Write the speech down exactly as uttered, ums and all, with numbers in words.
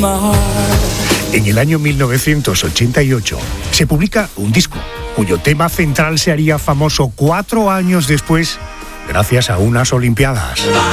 En el año mil novecientos ochenta y ocho se publica un disco cuyo tema central se haría famoso cuatro años después gracias a unas Olimpiadas.